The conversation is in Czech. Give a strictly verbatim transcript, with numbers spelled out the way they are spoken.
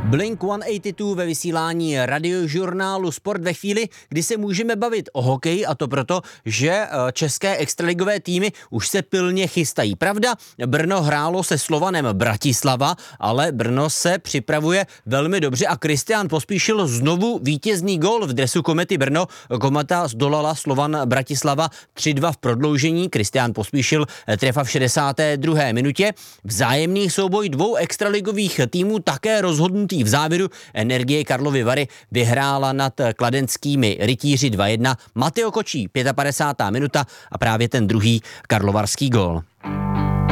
Blink sto osmdesát dva ve vysílání radiožurnálu Sport ve chvíli, kdy se můžeme bavit o hokeji, a to proto, že české extraligové týmy už se pilně chystají. Pravda, Brno hrálo se Slovanem Bratislava, ale Brno se připravuje velmi dobře a Kristián Pospíšil znovu vítězný gól v dresu Komety Brno. Kometa zdolala Slovan Bratislava tři dva v prodloužení. Kristián Pospíšil trefa v šedesáté druhé minutě. Vzájemný souboj dvou extraligových týmů také rozhodnutý v závěru. Energie Karlovy Vary vyhrála nad kladenskými rytíři dva jedna. Mateo Kočí, padesátá pátá minuta a právě ten druhý karlovarský gól.